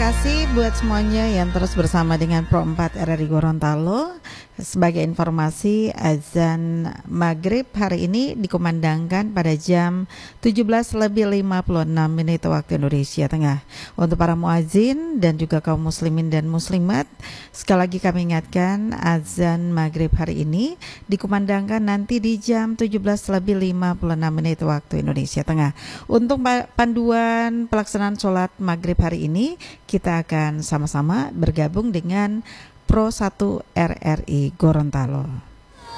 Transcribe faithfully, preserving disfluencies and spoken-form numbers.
kasih buat semuanya yang terus bersama dengan Pro empat R R I Gorontalo. Sebagai informasi, azan maghrib hari ini dikumandangkan pada jam tujuh belas lebih lima puluh enam menit waktu Indonesia Tengah. Untuk para muazin dan juga kaum muslimin dan muslimat, sekali lagi kami ingatkan azan maghrib hari ini dikumandangkan nanti di jam tujuh belas lebih lima puluh enam menit waktu Indonesia Tengah. Untuk panduan pelaksanaan sholat maghrib hari ini, kita akan sama-sama bergabung dengan Pro satu R R I Gorontalo.